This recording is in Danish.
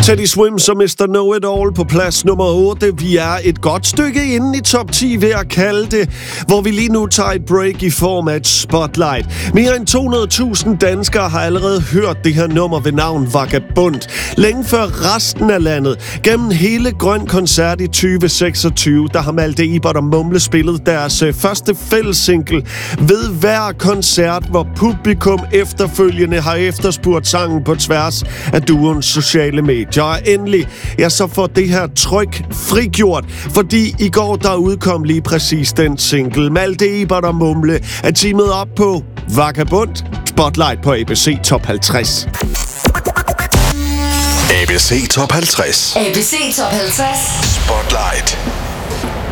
Teddy Swims og Mr. Know-It-All på plads nummer 8. Vi er et godt stykke inde i top 10 ved at kalde det, hvor vi lige nu tager et break i form af et spotlight. Mere end 200.000 danskere har allerede hørt det her nummer ved navn Vagabond. Længe før resten af landet. Gennem hele Grøn Koncert i 2026, der har Malte Ebert og Mumle spillet deres første fællessingle ved hver koncert, hvor publikum efterfølgende har efterspurgt sangen på tværs af duoens sociale medier. Og endelig, ja, så får det her tryk frigjort, fordi i går der udkom lige præcis den single. Malte Ebert og Mumle er teamet op på Vagabond, Spotlight på ABC Top 50. ABC Top 50. ABC Top 50. Spotlight.